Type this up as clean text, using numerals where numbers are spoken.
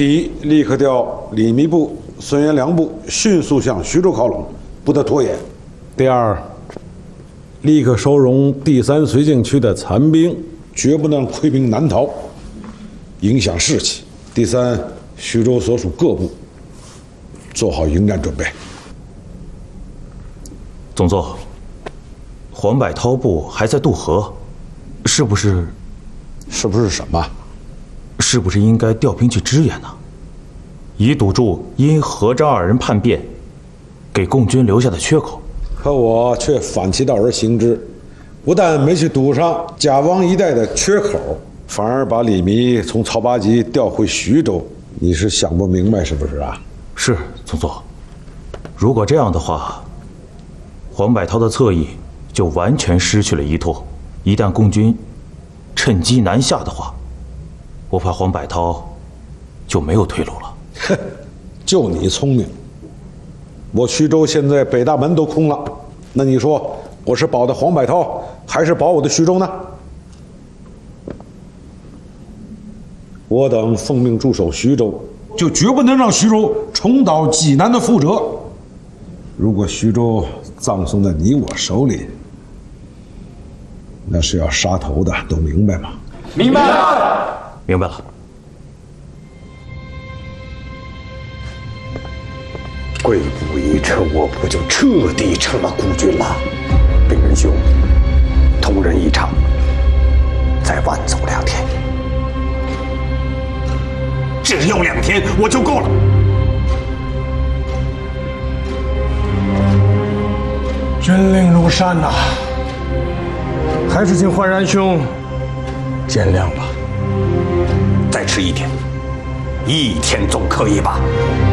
第一，立刻调李弥部、孙元良部迅速向徐州靠拢，不得拖延。第二，立刻收容第三绥靖区的残兵，绝不能溃兵南逃，影响士气。第三，徐州所属各部做好迎战准备。 总座，黄百韬部还在渡河，是不是什么？ 是不是应该调兵去支援呢？以堵住因何张二人叛变给共军留下的缺口。 可我却反其道而行之，不但没去堵上贾汪一带的缺口，反而把李弥从曹八集调回徐州。你是想不明白是不是啊？ 是，总座。如果这样的话，黄百韬的侧翼就完全失去了依托。一旦共军趁机南下的话，我怕黄百韬就没有退路了。 哼，就你聪明。我徐州现在北大门都空了，那你说我是保的黄百韬，还是保我的徐州呢？我等奉命驻守徐州，就绝不能让徐州重蹈济南的覆辙。如果徐州葬送在你我手里，那是要杀头的，都明白吗？ 明白了。 明白了。 贵部一撤，我部就彻底成了孤军了。兵仁兄，同仁一场，再晚走2天。 只有2天我就够了。 军令如山呐，还是请焕然兄见谅吧。 再迟1天，1天总可以吧？